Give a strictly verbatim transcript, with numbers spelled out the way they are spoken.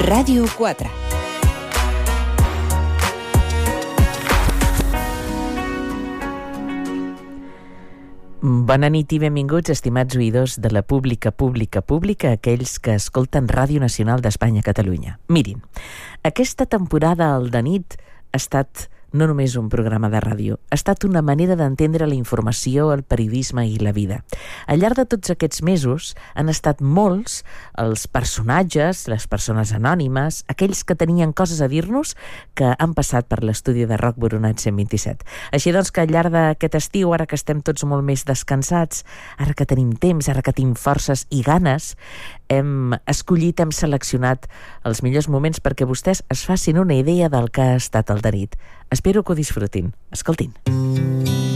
Ràdio quatre. Bona nit i benvinguts, estimats oïdors de la pública, pública, pública, aquells que escolten Ràdio Nacional d'Espanya, Catalunya. Mirin, aquesta temporada al de nit ha estat no només un programa de ràdio, ha estat una manera d'entendre la informació, el periodisme i la vida. Al llarg de tots aquests mesos han estat molts els personatges, les persones anònimes, aquells que tenien coses a dir-nos que han passat per l'estudi de Roc Boronat cent vint-i-set. Així doncs que al llarg d'aquest estiu, ara que estem tots molt més descansats, ara que tenim temps, ara que tenim forces i ganes, hem escollit, hem seleccionat els millors moments perquè vostès es facin una idea del que ha estat el de nit. Espero que ho disfrutin. Escoltin.